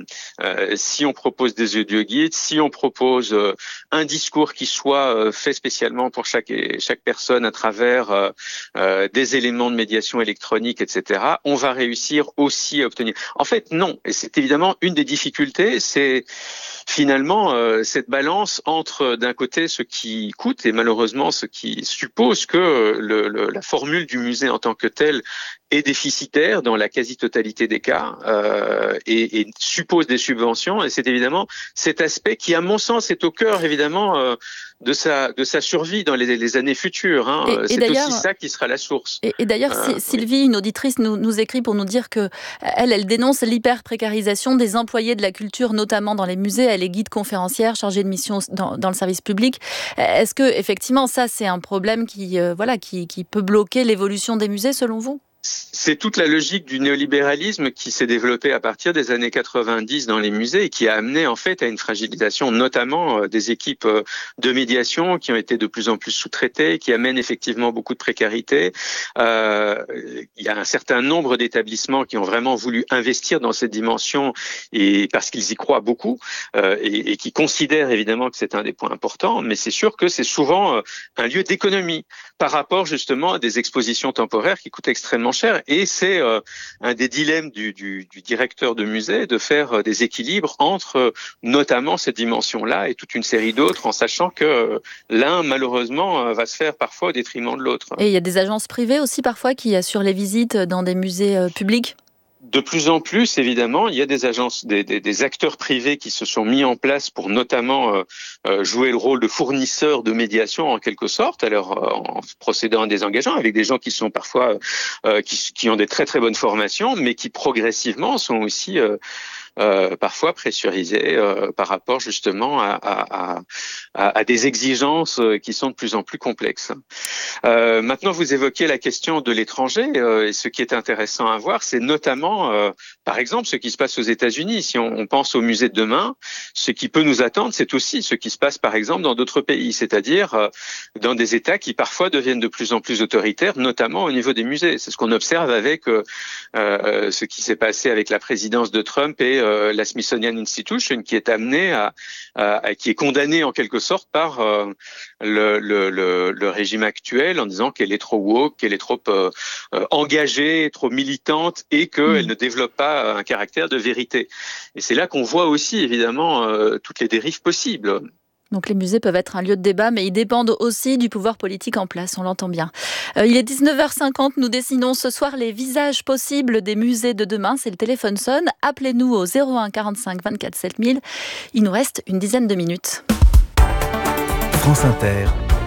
si on propose des audioguides, si on propose un discours qui soit fait spécialement pour chaque personne à travers des éléments de médiation électronique, etc., on va réussir aussi à obtenir. En fait, non, et c'est évidemment une des difficultés, c'est finalement cette balance entre d'un côté ce qui coûte et malheureusement ce qui suppose que la formule du musée en tant que telle est déficitaire dans la quasi-totalité des cas et suppose des subventions, et c'est évidemment cet aspect qui, à mon sens, est au cœur évidemment de sa survie dans les années futures. C'est aussi ça qui sera la source.
Et d'ailleurs, Sylvie, une auditrice, nous écrit pour nous dire que elle dénonce l'hyper-précarisation des employés de la culture, notamment dans les musées. Elle est guide conférencière, chargée de mission dans le service public. Est-ce que effectivement, ça, c'est un problème qui peut bloquer l'évolution des musées, selon vous ?
C'est toute la logique du néolibéralisme qui s'est développée à partir des années 90 dans les musées et qui a amené en fait à une fragilisation notamment des équipes de médiation qui ont été de plus en plus sous-traitées, qui amènent effectivement beaucoup de précarité. Il y a un certain nombre d'établissements qui ont vraiment voulu investir dans cette dimension et parce qu'ils y croient beaucoup et qui considèrent évidemment que c'est un des points importants, mais c'est sûr que c'est souvent un lieu d'économie par rapport justement à des expositions temporaires qui coûtent extrêmement cher. Et c'est un des dilemmes du directeur de musée de faire des équilibres entre notamment cette dimension-là et toute une série d'autres, en sachant que l'un, malheureusement, va se faire parfois au détriment de l'autre.
Et il y a des agences privées aussi parfois qui assurent les visites dans des musées publics ?
De plus en plus, évidemment, il y a des agences, des acteurs privés qui se sont mis en place pour notamment jouer le rôle de fournisseurs de médiation en quelque sorte, alors en procédant à des engagements avec des gens qui sont parfois qui ont des très très bonnes formations, mais qui progressivement sont aussi parfois pressurisés par rapport justement à des exigences qui sont de plus en plus complexes. Maintenant, vous évoquiez la question de l'étranger et ce qui est intéressant à voir, c'est notamment, par exemple, ce qui se passe aux États-Unis. Si on pense au musée de demain, ce qui peut nous attendre, c'est aussi ce qui se passe, par exemple, dans d'autres pays, c'est-à-dire dans des États qui parfois deviennent de plus en plus autoritaires, notamment au niveau des musées. C'est ce qu'on observe avec ce qui s'est passé avec la présidence de Trump et la Smithsonian Institution, qui est amenée qui est condamnée en quelque sorte par le régime actuel en disant qu'elle est trop woke, qu'elle est trop engagée, trop militante et qu'elle ne développe pas un caractère de vérité. Et c'est là qu'on voit aussi évidemment toutes les dérives possibles.
Donc les musées peuvent être un lieu de débat, mais ils dépendent aussi du pouvoir politique en place, on l'entend bien. Il est 19h50, nous dessinons ce soir les visages possibles des musées de demain. C'est le téléphone sonne. Appelez-nous au 01 45 24 7000. Il nous reste une dizaine de minutes.
France Inter.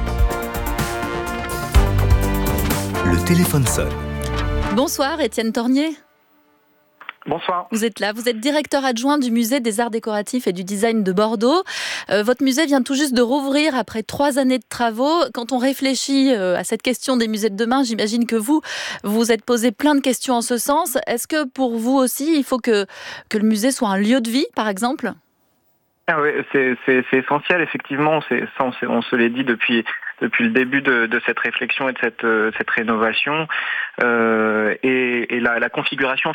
Le téléphone sonne.
Bonsoir, Étienne Tornier.
Bonsoir.
Vous êtes là, vous êtes directeur adjoint du musée des arts décoratifs et du design de Bordeaux. Votre musée vient tout juste de rouvrir après 3 années de travaux. Quand on réfléchit à cette question des musées de demain, j'imagine que vous vous êtes posé plein de questions en ce sens. Est-ce que pour vous aussi, il faut que le musée soit un lieu de vie, par exemple ?
Ah oui, c'est essentiel, effectivement. On se l'est dit depuis le début de cette réflexion et de cette rénovation. Et la configuration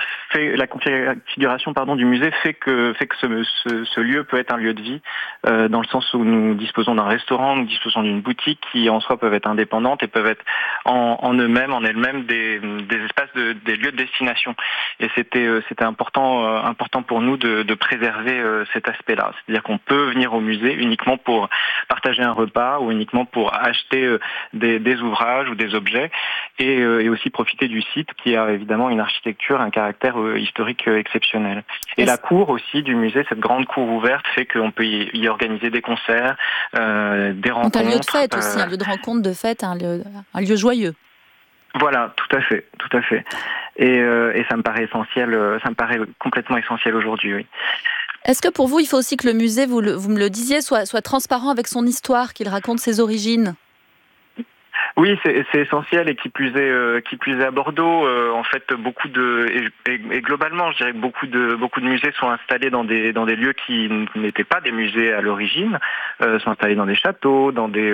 du musée fait que ce lieu peut être un lieu de vie, dans le sens où nous disposons d'un restaurant, nous disposons d'une boutique qui en soi peuvent être indépendantes et peuvent être en elles-mêmes des espaces des lieux de destination. Et c'était important pour nous de préserver cet aspect-là. C'est-à-dire qu'on peut venir au musée uniquement pour partager un repas ou uniquement pour acheter des ouvrages ou des objets et aussi profiter du site qui a évidemment une architecture, un caractère historique exceptionnel. Et la cour aussi du musée, cette grande cour ouverte, fait qu'on peut y organiser des concerts, des rencontres.
Donc un lieu de fête aussi, un lieu de rencontre, de fête, un lieu joyeux.
Voilà, tout à fait. Et ça me paraît essentiel, ça me paraît complètement essentiel aujourd'hui, oui.
Est-ce que pour vous, il faut aussi que le musée, vous me le disiez, soit transparent avec son histoire, qu'il raconte ses origines ?
Oui, c'est essentiel, et qui plus est à Bordeaux, en fait, et globalement, je dirais que beaucoup de musées sont installés dans des lieux qui n'étaient pas des musées à l'origine, sont installés dans des châteaux, dans des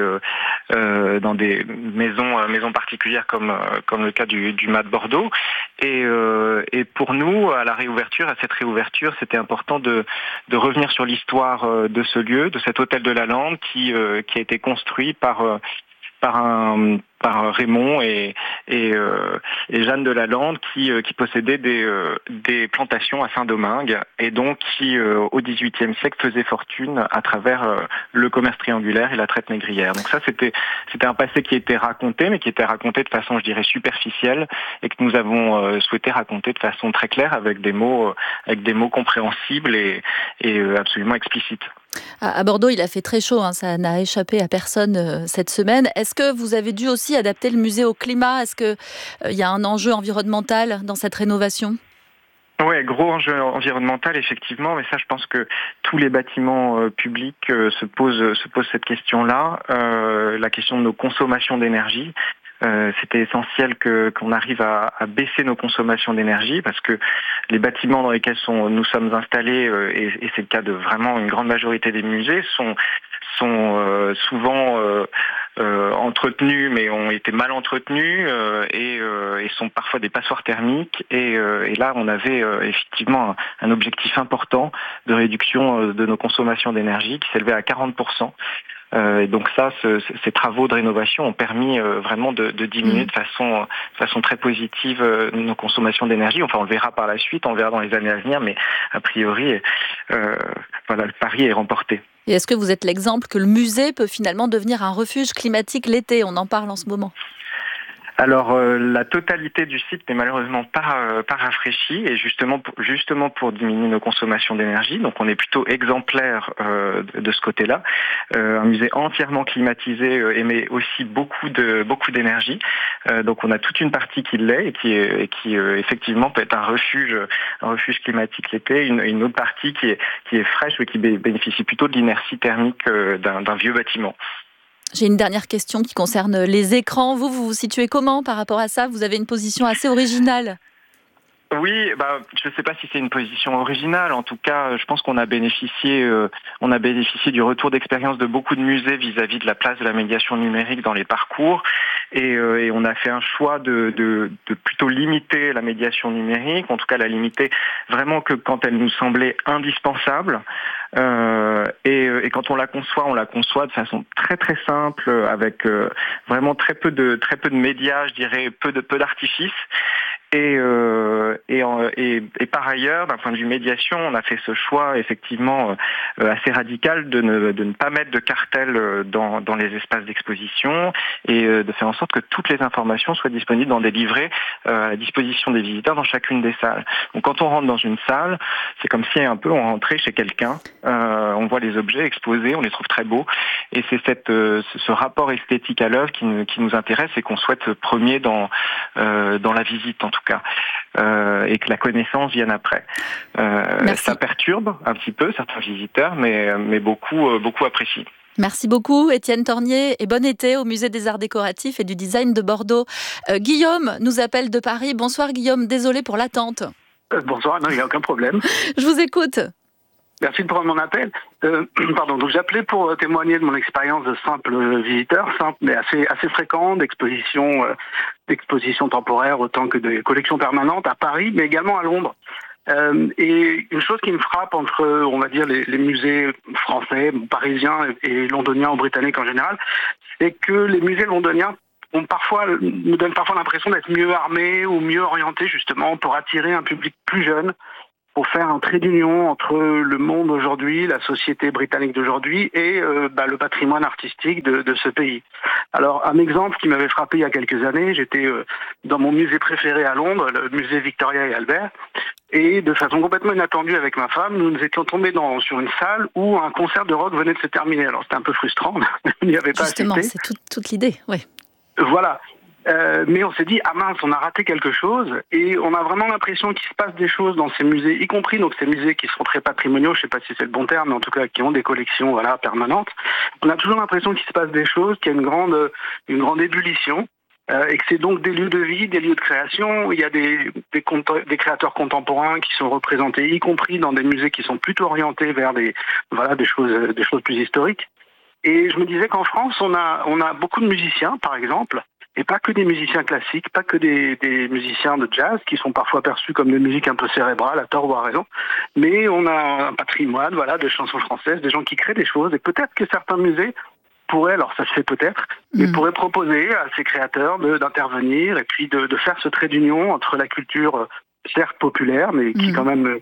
maisons particulières comme le cas du MAD Bordeaux. Et pour nous, à cette réouverture, c'était important de revenir sur l'histoire de ce lieu, de cet hôtel de la Lande qui a été construit par Raymond et Jeanne de la Lande qui possédaient des plantations à Saint-Domingue et donc qui au XVIIIe siècle faisaient fortune à travers le commerce triangulaire et la traite négrière. Donc ça c'était un passé qui était raconté, mais qui était raconté de façon, je dirais, superficielle, et que nous avons souhaité raconter de façon très claire avec des mots compréhensibles et absolument explicites.
À Bordeaux, il a fait très chaud, ça n'a échappé à personne cette semaine. Est-ce que vous avez dû aussi adapter le musée au climat ? Est-ce qu'il y a un enjeu environnemental dans cette rénovation ?
Oui, gros enjeu environnemental, effectivement, mais ça, je pense que tous les bâtiments publics se posent cette question-là, la question de nos consommations d'énergie. C'était essentiel qu'on arrive à baisser nos consommations d'énergie, parce que les bâtiments dans lesquels nous sommes installés, et c'est le cas de vraiment une grande majorité des musées, sont souvent entretenus, mais ont été mal entretenus et sont parfois des passoires thermiques. Et là, on avait effectivement un objectif important de réduction de nos consommations d'énergie qui s'élevait à 40%. Et donc ces travaux de rénovation ont permis vraiment de diminuer de façon très positive nos consommations d'énergie. Enfin, on le verra par la suite, on le verra dans les années à venir, mais a priori, le pari est remporté.
Et est-ce que vous êtes l'exemple que le musée peut finalement devenir un refuge climatique l'été ? On en parle en ce moment.
Alors la totalité du site n'est malheureusement pas rafraîchie, et justement pour diminuer nos consommations d'énergie. Donc on est plutôt exemplaire de ce côté-là. Un musée entièrement climatisé émet aussi beaucoup d'énergie. Donc on a toute une partie qui l'est et qui effectivement peut être un refuge climatique l'été. Une autre partie qui est fraîche et qui bénéficie plutôt de l'inertie thermique d'un vieux bâtiment.
J'ai une dernière question qui concerne les écrans. Vous vous situez comment par rapport à ça ? Vous avez une position assez originale.
Oui, je ne sais pas si c'est une position originale. En tout cas, je pense qu'on a bénéficié du retour d'expérience de beaucoup de musées vis-à-vis de la place de la médiation numérique dans les parcours. Et on a fait un choix de plutôt limiter la médiation numérique, en tout cas la limiter vraiment que quand elle nous semblait indispensable. Et quand on la conçoit de façon très très simple, avec vraiment très peu de médias, je dirais, peu d'artifices. Et par ailleurs, d'un point de vue médiation, on a fait ce choix effectivement assez radical de ne pas mettre de cartel dans les espaces d'exposition et de faire en sorte que toutes les informations soient disponibles dans des livrets à la disposition des visiteurs dans chacune des salles. Donc quand on rentre dans une salle, c'est comme si un peu on rentrait chez quelqu'un. On voit les objets exposés, on les trouve très beaux, et c'est ce rapport esthétique à l'œuvre qui nous intéresse et qu'on souhaite premier dans la visite en tout cas, et que la connaissance vienne après. Ça perturbe un petit peu certains visiteurs, mais beaucoup apprécient.
Merci beaucoup Étienne Tornier et bon été au Musée des Arts Décoratifs et du Design de Bordeaux. Guillaume nous appelle de Paris. Bonsoir Guillaume, désolé pour l'attente.
Bonsoir, non, il n'y a aucun problème.
Je vous écoute.
Merci de prendre mon appel. Donc j'appelais pour témoigner de mon expérience de simple visiteur, simple mais assez fréquent, d'exposition temporaire autant que de collections permanentes à Paris, mais également à Londres. Et une chose qui me frappe entre, on va dire, les musées français, parisiens et londoniens ou britanniques en général, c'est que les musées londoniens me donnent parfois l'impression d'être mieux armés ou mieux orientés justement pour attirer un public plus jeune, pour faire un trait d'union entre le monde aujourd'hui, la société britannique d'aujourd'hui et le patrimoine artistique de ce pays. Alors, un exemple qui m'avait frappé il y a quelques années, j'étais dans mon musée préféré à Londres, le musée Victoria et Albert, et de façon complètement inattendue avec ma femme, nous nous étions tombés sur une salle où un concert de rock venait de se terminer. Alors, c'était un peu frustrant, on n'y avait pas assisté.
Justement, c'est toute l'idée, oui.
Voilà. Mais on s'est dit, ah mince, on a raté quelque chose, et on a vraiment l'impression qu'il se passe des choses dans ces musées, y compris donc ces musées qui sont très patrimoniaux, je ne sais pas si c'est le bon terme, mais en tout cas qui ont des collections permanentes. On a toujours l'impression qu'il se passe des choses, qu'il y a une grande ébullition, et que c'est donc des lieux de vie, des lieux de création. Il y a des créateurs contemporains qui sont représentés, y compris dans des musées qui sont plutôt orientés vers des choses plus historiques. Et je me disais qu'en France, on a beaucoup de musiciens, par exemple, et pas que des musiciens classiques, pas que des musiciens de jazz qui sont parfois perçus comme des musiques un peu cérébrales, à tort ou à raison, mais on a un patrimoine de chansons françaises, des gens qui créent des choses, et peut-être que certains musées pourraient, alors ça se fait peut-être, mais pourraient proposer à ces créateurs d'intervenir et puis de faire ce trait d'union entre la culture certes populaire, mais qui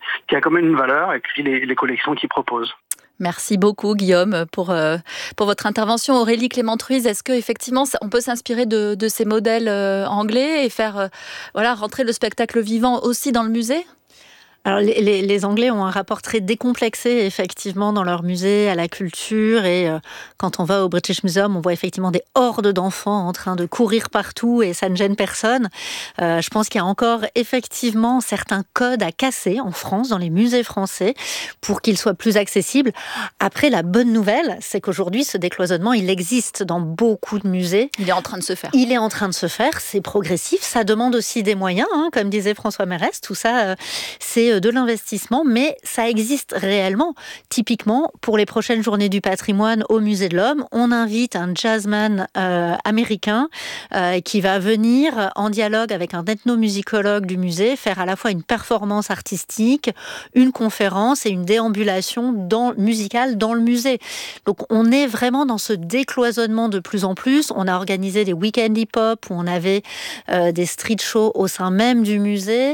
a quand même une valeur, et puis les collections qu'ils proposent.
Merci beaucoup Guillaume pour votre intervention. Aurélie Clément-Truise, est-ce qu'effectivement on peut s'inspirer de ces modèles anglais et faire rentrer le spectacle vivant aussi dans le musée ?
Alors, les Anglais ont un rapport très décomplexé, effectivement, dans leur musée, à la culture. Et quand on va au British Museum, on voit effectivement des hordes d'enfants en train de courir partout et ça ne gêne personne. Je pense qu'il y a encore, effectivement, certains codes à casser en France, dans les musées français, pour qu'ils soient plus accessibles. Après, la bonne nouvelle, c'est qu'aujourd'hui, ce décloisonnement, il existe dans beaucoup de musées.
Il est en train de se faire.
Il est en train de se faire, c'est progressif. Ça demande aussi des moyens, comme disait François Mérès. Tout ça, c'est de l'investissement, mais ça existe réellement. Typiquement, pour les prochaines journées du patrimoine au Musée de l'Homme, on invite un jazzman américain qui va venir en dialogue avec un ethnomusicologue du musée, faire à la fois une performance artistique, une conférence et une déambulation musicale dans le musée. Donc on est vraiment dans ce décloisonnement de plus en plus. On a organisé des week-ends hip-hop où on avait des street shows au sein même du musée.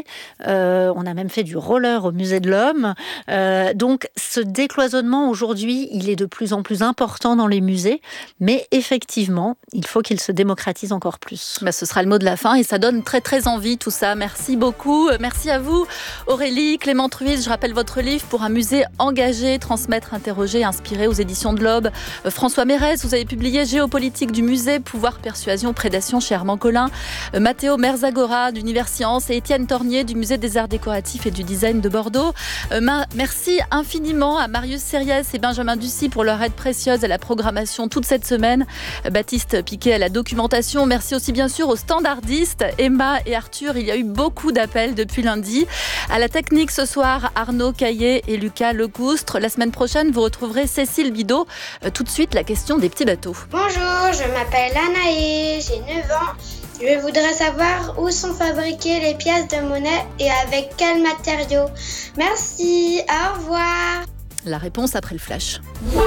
On a même fait du roller au Musée de l'Homme. Donc ce décloisonnement aujourd'hui, il est de plus en plus important dans les musées, mais effectivement, il faut qu'il se démocratise encore plus.
Ce sera le mot de la fin et ça donne très très envie tout ça. Merci beaucoup. Merci à vous Aurélie Clément-Truise. Je rappelle votre livre Pour un musée engagé, transmettre, interroger, inspirer aux éditions de l'Aube. François Mérès, vous avez publié Géopolitique du musée, pouvoir, persuasion, prédation chez Armand Collin. Matteo Merzagora d'Univers Sciences et Étienne Tornier du Musée des Arts Décoratifs et du Design Design de Bordeaux. Merci infiniment à Marius Sériès et Benjamin Ducy pour leur aide précieuse à la programmation toute cette semaine. Baptiste Piquet à la documentation. Merci aussi bien sûr aux standardistes, Emma et Arthur. Il y a eu beaucoup d'appels depuis lundi. À la technique ce soir, Arnaud Caillé et Lucas Lecoustre. La semaine prochaine, vous retrouverez Cécile Bidot. Tout de suite, la question des petits bateaux.
Bonjour, je m'appelle Anaë, j'ai 9 ans. Je voudrais savoir où sont fabriquées les pièces de monnaie et avec quels matériaux. Merci, au revoir.
La réponse après le flash.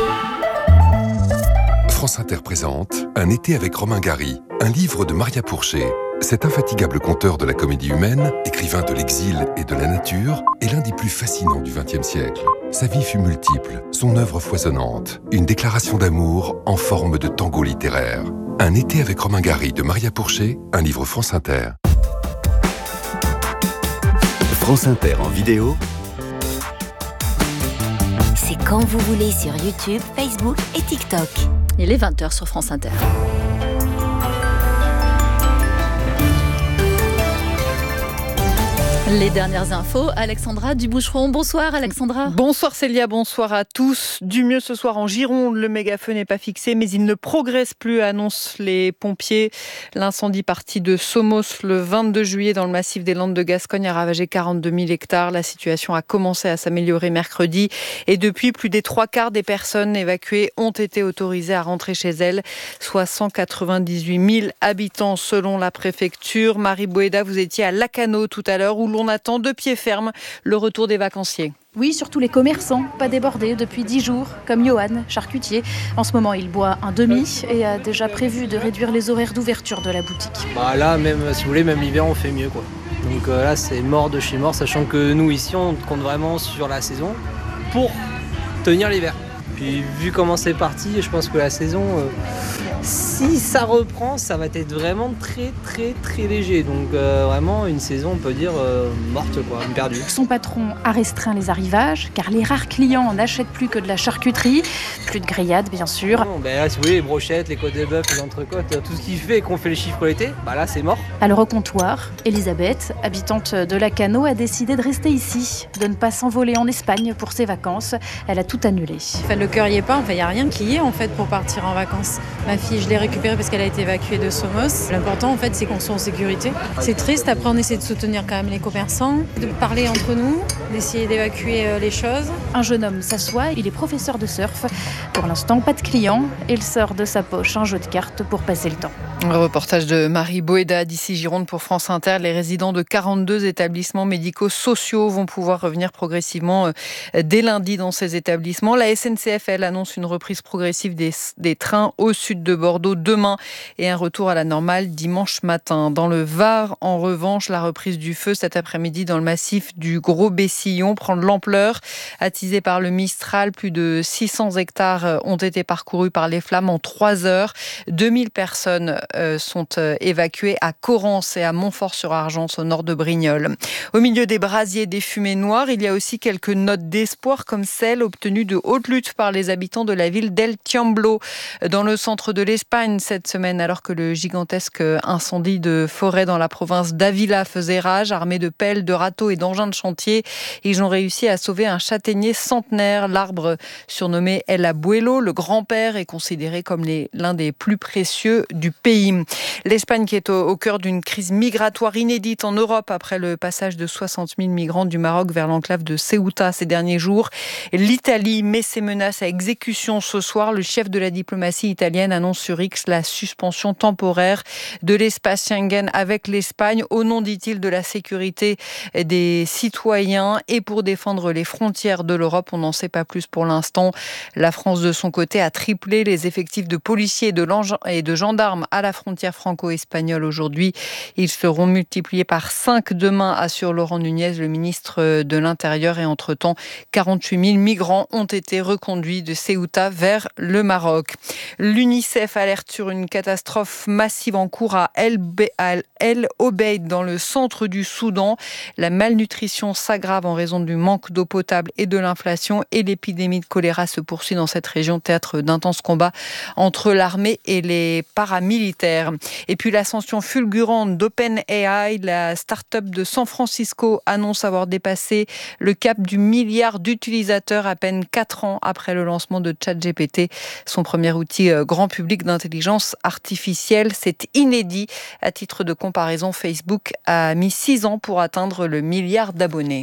France Inter présente Un été avec Romain Gary, un livre de Maria Pourchet. Cet infatigable conteur de la comédie humaine, écrivain de l'exil et de la nature, est l'un des plus fascinants du XXe siècle. Sa vie fut multiple, son œuvre foisonnante, une déclaration d'amour en forme de tango littéraire. Un été avec Romain Gary de Maria Pourchet, un livre France Inter.
France Inter en vidéo.
C'est quand vous voulez sur YouTube, Facebook et TikTok.
Il est 20h sur France Inter. Les dernières infos, Alexandra Duboucheron. Bonsoir Alexandra.
Bonsoir Célia, bonsoir à tous. Du mieux ce soir en Gironde, le méga-feu n'est pas fixé, mais il ne progresse plus, annoncent les pompiers. L'incendie parti de Somos le 22 juillet dans le massif des Landes de Gascogne a ravagé 42 000 hectares. La situation a commencé à s'améliorer mercredi et depuis, plus des 3/4 des personnes évacuées ont été autorisées à rentrer chez elles, soit 198 000 habitants selon la préfecture. Marie Boéda, vous étiez à Lacanau tout à l'heure où on attend de pied ferme le retour des vacanciers.
Oui, surtout les commerçants, pas débordés depuis 10 jours, comme Johan, charcutier. En ce moment, il boit un demi et a déjà prévu de réduire les horaires d'ouverture de la boutique.
Là, même si vous voulez, même l'hiver, on fait mieux, quoi. Donc là, c'est mort de chez mort, sachant que nous, ici, on compte vraiment sur la saison pour tenir l'hiver. Puis vu comment c'est parti, je pense que la saison, si ça reprend, ça va être vraiment très très très léger. Donc vraiment une saison, on peut dire, morte, quoi, perdue.
Son patron a restreint les arrivages, car les rares clients n'achètent plus que de la charcuterie. Plus de grillades, bien sûr.
Non, là, si vous voulez, les brochettes, les côtes de bœuf, les entrecôtes, tout ce qui fait qu'on fait les chiffres l'été, là, c'est mort.
Alors au comptoir, Elisabeth, habitante de Lacanau, a décidé de rester ici, de ne pas s'envoler en Espagne pour ses vacances. Elle a tout annulé.
Le cœur y est pas, il n'y a rien qui y est en fait pour partir en vacances. Ma fille, je l'ai récupérée parce qu'elle a été évacuée de Somos. L'important en fait, c'est qu'on soit en sécurité. C'est triste, après on essaie de soutenir quand même les commerçants, de parler entre nous, d'essayer d'évacuer les choses.
Un jeune homme s'assoit, il est professeur de surf. Pour l'instant, pas de clients. Il sort de sa poche un jeu de cartes pour passer le temps.
Un reportage de Marie Boéda d'ici Gironde pour France Inter. Les résidents de 42 établissements médico-sociaux vont pouvoir revenir progressivement dès lundi dans ces établissements. La SNCF, elle, annonce une reprise progressive des trains au sud de Bordeaux demain et un retour à la normale dimanche matin. Dans le Var, en revanche, la reprise du feu cet après-midi dans le massif du Gros Bessillon prend de l'ampleur. Attisé par le Mistral, plus de 600 hectares ont été parcourus par les flammes en 3 heures. 2000 personnes sont évacuées à Corrence et à Montfort-sur-Argence au nord de Brignoles. Au milieu des brasiers, des fumées noires, il y a aussi quelques notes d'espoir comme celle obtenue de haute lutte par les habitants de la ville d'El Tiamblo dans le centre de l'Espagne cette semaine, alors que le gigantesque incendie de forêt dans la province d'Avila faisait rage. Armés de pelles, de râteaux et d'engins de chantier, ils ont réussi à sauver un châtaignier centenaire. L'arbre surnommé El Abuelo, le grand-père, est considéré comme l'un des plus précieux du pays. L'Espagne qui est au cœur d'une crise migratoire inédite en Europe après le passage de 60 000 migrants du Maroc vers l'enclave de Ceuta ces derniers jours. L'Italie met ses menaces à exécution ce soir. Le chef de la diplomatie italienne annonce sur X la suspension temporaire de l'espace Schengen avec l'Espagne au nom, dit-il, de la sécurité des citoyens et pour défendre les frontières de l'Europe. On n'en sait pas plus pour l'instant. La France, de son côté, a triplé les effectifs de policiers et de gendarmes à la frontière franco-espagnole aujourd'hui. Ils seront multipliés par 5 demain, assure Laurent Nunez, le ministre de l'Intérieur. Et entre-temps, 48 000 migrants ont été reconduits conduit de Ceuta vers le Maroc. L'UNICEF alerte sur une catastrophe massive en cours à El Obeid dans le centre du Soudan. La malnutrition s'aggrave en raison du manque d'eau potable et de l'inflation et l'épidémie de choléra se poursuit dans cette région, théâtre d'intenses combats entre l'armée et les paramilitaires. Et puis l'ascension fulgurante d'OpenAI, la start-up de San Francisco annonce avoir dépassé le cap du milliard d'utilisateurs à peine 4 ans après le lancement de ChatGPT, son premier outil grand public d'intelligence artificielle. C'est inédit. À titre de comparaison, Facebook a mis 6 ans pour atteindre le milliard d'abonnés.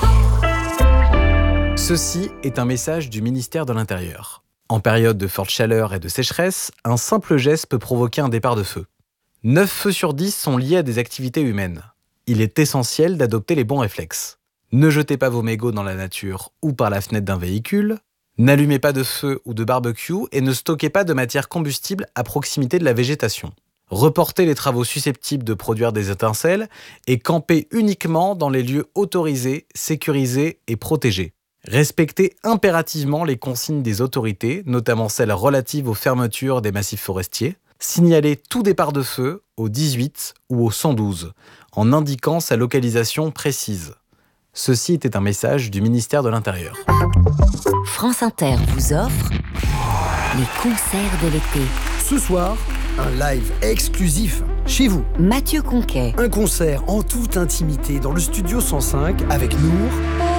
Ceci est un message du ministère de l'Intérieur. En période de forte chaleur et de sécheresse, un simple geste peut provoquer un départ de feu. 9 feux sur 10 sont liés à des activités humaines. Il est essentiel d'adopter les bons réflexes. Ne jetez pas vos mégots dans la nature ou par la fenêtre d'un véhicule. N'allumez pas de feu ou de barbecue et ne stockez pas de matière combustible à proximité de la végétation. Reportez les travaux susceptibles de produire des étincelles et campez uniquement dans les lieux autorisés, sécurisés et protégés. Respectez impérativement les consignes des autorités, notamment celles relatives aux fermetures des massifs forestiers. Signalez tout départ de feu au 18 ou au 112, en indiquant sa localisation précise. Ceci était un message du ministère de l'Intérieur.
France Inter vous offre les concerts de l'été.
Ce soir, un live exclusif chez vous.
Mathieu Conquet.
Un concert en toute intimité dans le studio 105 avec Nour